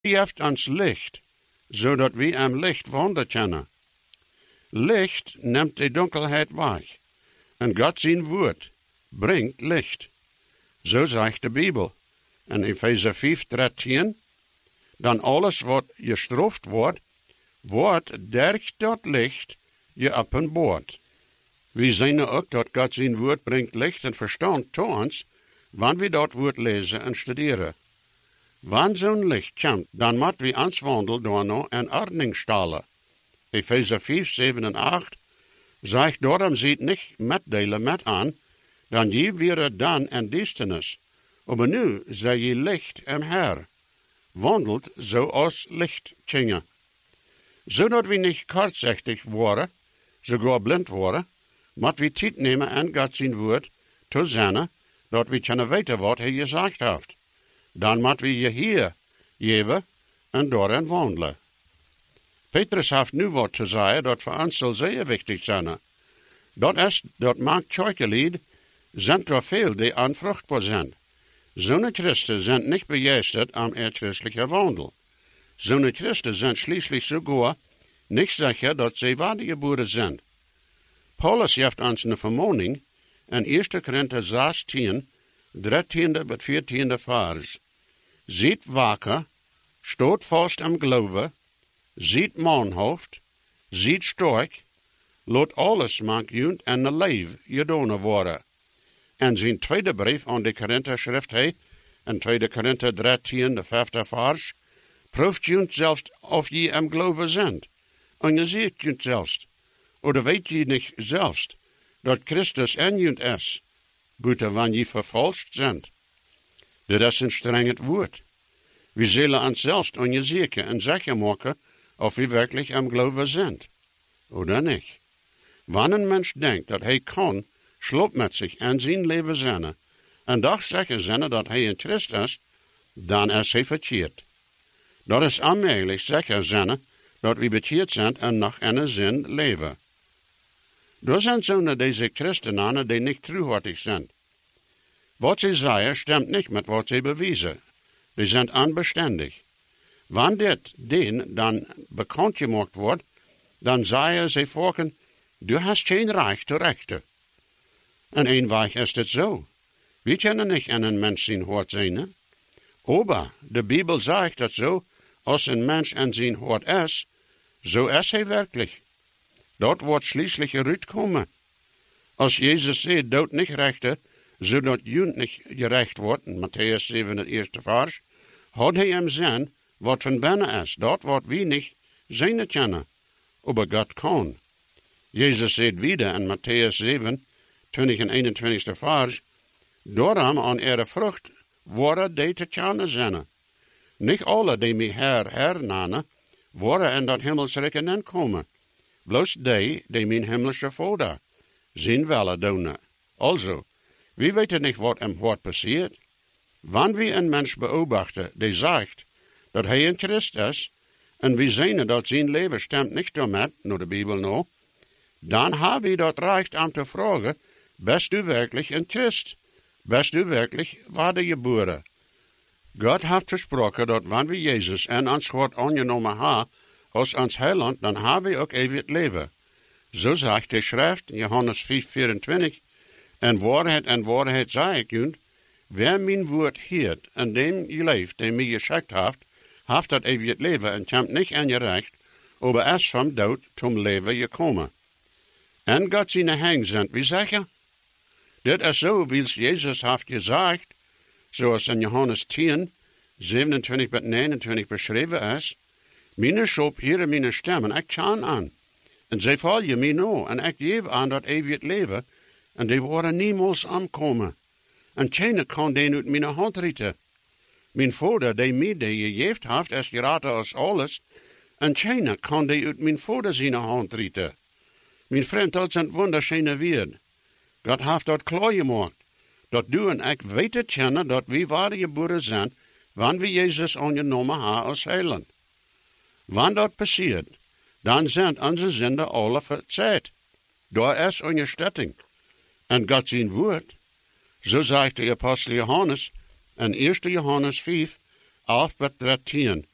geeft ons licht, zodat we am licht wandelen kunnen. Licht neemt de dunkelheid weg. En God zijn woord brengt licht. Zo zegt de Bijbel. In Efeze 5:13, dan alles wat gestraft wordt durch dat licht geopenbaard. We zien ook dat God zijn woord brengt licht en verstand tot ons, wanneer we dat woord lezen en studeren. Wanneer zo'n licht komt, dan moeten we ons wandel door en ordning stellen. Efeze 5:7 en 8 zegt, daarom ziet niet metdelen met aan, dan je weer dan en duisternis. Maar nu zij je licht en Herr, wandelt zoals licht tjingen. Zodat we niet kortzichtig worden, sogar blind worden, moet we tijd nemen en God zijn woord te zinnen, dat we kunnen weten wat hij gezegd heeft. Dan moeten we je hier geven en daarin wandelen. Petrus heeft nu wat te zeggen dat voor ons zal zeer wichtig zijn. Dat maakt Tjeukerlied, zijn er veel die onvruchtbaar zijn. Zo'n Christen zijn niet begeisterd aan het christelijke wandel. Zo'n Christen zijn schließlich sogar niet zeker dat zij wedergeboren zijn. Paulus geeft ons een vermaning in 1 Korinther 16, 13 tot 14 vers. Ziet wakker, stoot vast am geloven, ziet manhoofd, ziet sterk, laat alles maak junt en de leef gedaan worden. En zijn tweede brief aan de Korinther schrift hij, in 2 Korinther 13, de 5e vers, proeft junt zelfs of je am geloven zijn. En je ziet junt zelfs, oder weet je niet zelfs, dat Christus en junt is, buiten wanneer je vervalst zijn. Dit is een streng woord. We zullen ons zelfs onderzoeken en zeker maken of we werkelijk am geloven zijn, oder niet. Wanneer een mens denkt dat hij kan, sloopt met zich en zijn leven zijn, en toch zeggen zijn dat hij een Christ is, dan is hij verkeerd. Dat is onmogelijk zeker zijn dat we bekeerd zijn en nog in een zin leven. Er zijn zo'n deze christenen die niet truhartig zijn. Wat ze zeggen stemt niet met wat ze bewijzen. Die zijn onbestendig. Wanneer dit dan bekend gemaakt wordt, dan zeggen ze volken, du hast geen recht te rechten. En eenweg is het zo. We kunnen niet in een mens zijn hart zijn. Maar de Bijbel zegt dat zo, als een mens in zijn hart is, zo is hij werkelijk. Dat wordt schließlich uitkomen. Als Jezus zei, dood niet rechten, zodat junt niet gerecht wordt, in Matthäus 7, het eerste vers, had hij hem zijn wat van binnen is, dat wat we niet zijn kunnen. Maar God kan. Jezus zei wieder in Matthäus 7, 20 en 21 vers, daarom aan ihre vrucht worden die te kennen zijn. Niet alle die mij Herr namen, worden in dat hemelsrijk inkomen. Bloos die mijn hemelse Vader zijn willen doen. Also, we weten niet wat hem hart passiert. Wanneer we een mens beobachten die zegt dat hij een Christ is, en we zien dat zijn leven stemt niet daarmee, naar de Bijbel nou, dan hebben we dat recht aan te vragen, bist u werkelijk een Christ? Bist u werkelijk wedergeboren? God heeft gesproken dat wanneer we Jezus en ons hart aangenomen hebben, als ons heiland, dan hebben we ook eeuwig leven. Zo zegt de schrift, Johannes 5:24, en waarheid zeg ik u, wer mijn woord heert en dem je leeft, die mij geschikt heeft dat eeuwig leven en komt niet in je recht, maar is van dood zum leven gekomen. En God zijn hang zijn, wie zeggen? Dit is zo, wie Jezus heeft gezegd, zoals in Johannes 10, 27 tot 29 beschreven is, mijn schop hieren mijn stemmen, ik kan aan. En zij volgen mij nou, en ik geef aan dat eeuwig leven, en die worden niemals aankomen. En keine kan den uit mijn hand rieten. Mijn vader, die mij die gegeven heeft, is geraten als alles, en keine kan die uit mijn vader zijn hand rieten. Mijn vriend, dat zijn wunderschöne woorden. God heeft dat klaar gemaakt. Dat du en ik weten kennen dat we wedergeboren zijn, wanneer we Jezus aangenomen hebben als heiland. Wanneer dat passiert, dan zijn onze zinden alle verzeiht. Daar is onze stetting. En God zijn woord, zo zegt de apostel Johannes in 1 Johannes 5, 11 tot 13.